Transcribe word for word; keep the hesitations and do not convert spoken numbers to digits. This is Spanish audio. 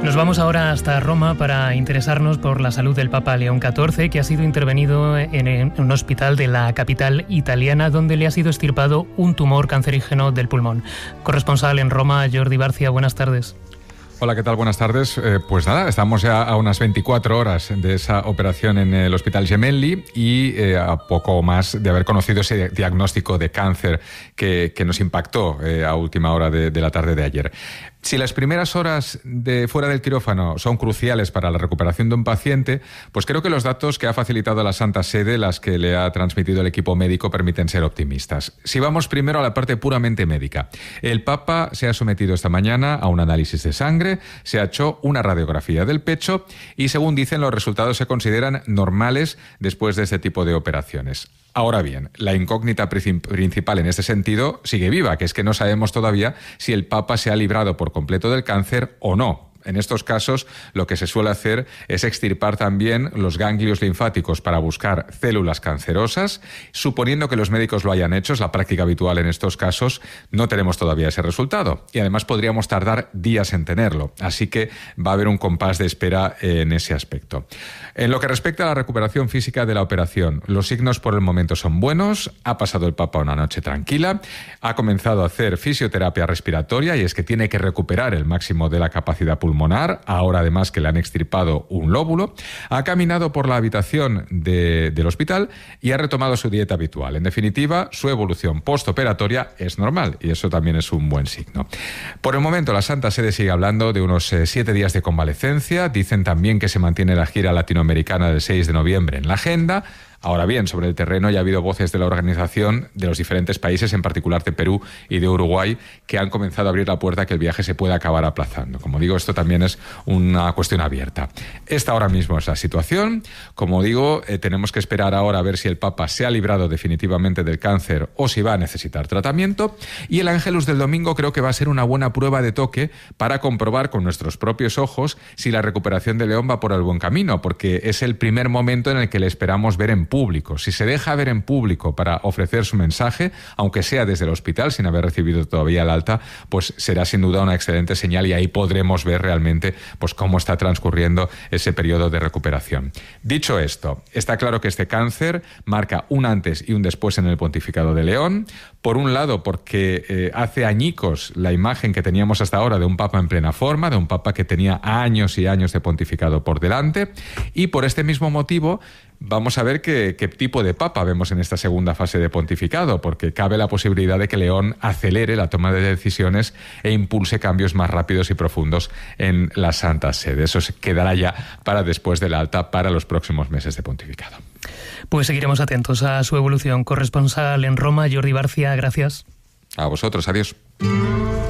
Nos vamos ahora hasta Roma para interesarnos por la salud del Papa León catorce, que ha sido intervenido en un hospital de la capital italiana, donde le ha sido extirpado un tumor cancerígeno del pulmón. Corresponsal en Roma, Jordi Barcia, buenas tardes. Hola, ¿qué tal? Buenas tardes. Eh, pues nada, estamos ya a unas veinticuatro horas de esa operación en el Hospital Gemelli y eh, a poco más de haber conocido ese diagnóstico de cáncer que, que nos impactó eh, a última hora de, de la tarde de ayer. Si las primeras horas de fuera del quirófano son cruciales para la recuperación de un paciente, pues creo que los datos que ha facilitado la Santa Sede, las que le ha transmitido el equipo médico, permiten ser optimistas. Si vamos primero a la parte puramente médica. El Papa se ha sometido esta mañana a un análisis de sangre, se ha hecho una radiografía del pecho y, según dicen, los resultados se consideran normales después de este tipo de operaciones. Ahora bien, la incógnita principal en este sentido sigue viva, que es que no sabemos todavía si el Papa se ha librado por completo del cáncer o no. En estos casos, lo que se suele hacer es extirpar también los ganglios linfáticos para buscar células cancerosas. Suponiendo que los médicos lo hayan hecho, es la práctica habitual en estos casos, no tenemos todavía ese resultado. Y además podríamos tardar días en tenerlo. Así que va a haber un compás de espera en ese aspecto. En lo que respecta a la recuperación física de la operación, los signos por el momento son buenos. Ha pasado el Papa una noche tranquila. Ha comenzado a hacer fisioterapia respiratoria, y es que tiene que recuperar el máximo de la capacidad pulmonar. pulmonar, ahora además que le han extirpado un lóbulo, ha caminado por la habitación de, del hospital y ha retomado su dieta habitual. En definitiva, su evolución postoperatoria es normal y eso también es un buen signo. Por el momento, la Santa Sede sigue hablando de unos eh, siete días de convalecencia. Dicen también que se mantiene la gira latinoamericana del seis de noviembre en la agenda. Ahora bien, sobre el terreno ya ha habido voces de la organización de los diferentes países, en particular de Perú y de Uruguay, que han comenzado a abrir la puerta a que el viaje se pueda acabar aplazando. Como digo, esto también es una cuestión abierta. Esta ahora mismo es la situación. Como digo, eh, tenemos que esperar ahora a ver si el Papa se ha librado definitivamente del cáncer o si va a necesitar tratamiento. Y el Ángelus del domingo creo que va a ser una buena prueba de toque para comprobar con nuestros propios ojos si la recuperación de León va por el buen camino, porque es el primer momento en el que le esperamos ver en público. Si se deja ver en público para ofrecer su mensaje, aunque sea desde el hospital sin haber recibido todavía el alta, pues será sin duda una excelente señal y ahí podremos ver realmente pues cómo está transcurriendo ese periodo de recuperación. Dicho esto, está claro que este cáncer marca un antes y un después en el pontificado de León. Por un lado, porque eh, hace añicos la imagen que teníamos hasta ahora de un papa en plena forma, de un papa que tenía años y años de pontificado por delante, y por este mismo motivo vamos a ver qué, qué tipo de papa vemos en esta segunda fase de pontificado, porque cabe la posibilidad de que León acelere la toma de decisiones e impulse cambios más rápidos y profundos en la Santa Sede. Eso se quedará ya para después del alta, para los próximos meses de pontificado. Pues seguiremos atentos a su evolución. Corresponsal en Roma, Jordi Barcia, gracias. A vosotros, adiós.